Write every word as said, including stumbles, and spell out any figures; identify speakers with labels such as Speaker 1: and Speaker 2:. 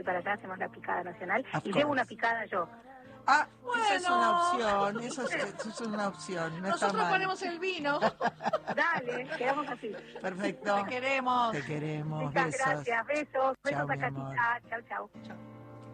Speaker 1: para allá hacemos la picada nacional
Speaker 2: Of
Speaker 1: y
Speaker 2: course.
Speaker 1: llevo una picada yo.
Speaker 2: Ah,
Speaker 3: Bueno.
Speaker 2: esa es una opción, eso es, eso es una opción, no está
Speaker 3: Nosotros
Speaker 2: mal.
Speaker 3: ponemos el vino.
Speaker 1: Dale, quedamos así.
Speaker 2: Perfecto.
Speaker 3: Te queremos.
Speaker 2: Te queremos,
Speaker 1: Muchas
Speaker 2: besos.
Speaker 1: gracias, besos, besos
Speaker 2: Chao,
Speaker 1: a
Speaker 2: mi amor.
Speaker 1: Catita, chau, chau.
Speaker 3: Chao.